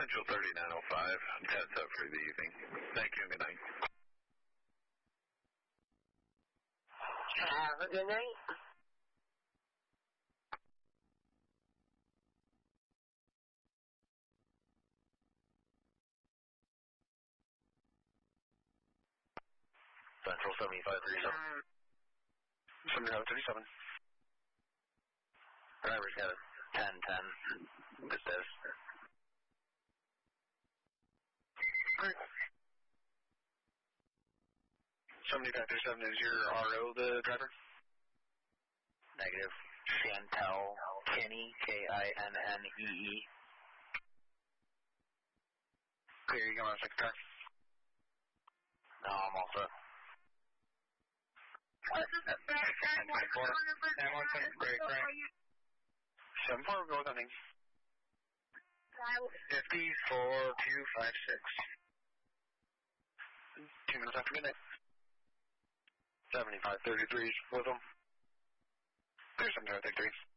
Central 3905. That's up for the evening. Thank you. Good night. Have a good night. Central 7537. 7537. Driver's got a 1010. This is. Alright. 7537 is your RO, the driver? Negative. Chantel Kinney, Kinnee. Clear, you going on 6 car? No, I'm all set. Alright. 1024. Hamilton, break right. 74, go with hunting. 54256. 2 minutes after midnight. 7533 with them. There's 7533.